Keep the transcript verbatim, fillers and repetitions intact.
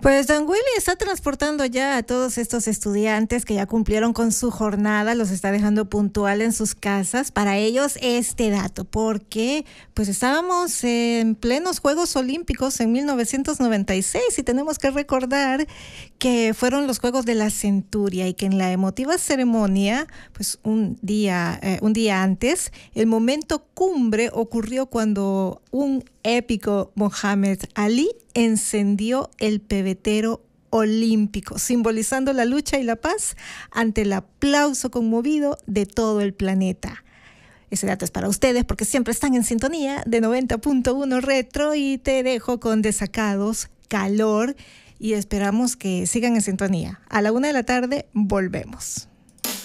Pues Don Willy está transportando ya a todos estos estudiantes que ya cumplieron con su jornada, los está dejando puntual en sus casas. Para ellos este dato, porque pues estábamos en plenos Juegos Olímpicos en mil novecientos noventa y seis y tenemos que recordar que fueron los Juegos de la Centuria y que en la emotiva ceremonia, pues un día, eh, un día antes, el momento cumbre ocurrió cuando un épico Mohamed Ali encendió el pebetero olímpico, simbolizando la lucha y la paz ante el aplauso conmovido de todo el planeta. Ese dato es para ustedes porque siempre están en sintonía de noventa punto uno Retro y te dejo con Desacados, Calor y esperamos que sigan en sintonía. A la una de la tarde volvemos.